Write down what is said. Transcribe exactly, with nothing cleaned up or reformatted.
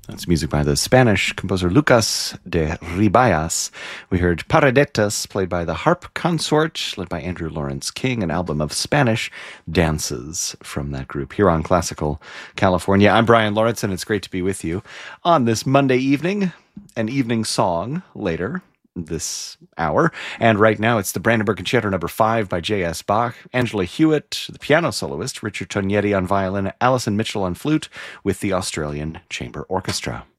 That's music by the Spanish composer Lucas de Ribayas. We heard Paradetas, played by the Harp Consort, led by Andrew Lawrence King, an album of Spanish dances from that group here on Classical California. I'm Brian Lawrence, and it's great to be with you on this Monday evening. An evening song later this hour. And right now it's the Brandenburg Concerto number five by J S. Bach, Angela Hewitt, the piano soloist, Richard Tognetti on violin, Alison Mitchell on flute with the Australian Chamber Orchestra.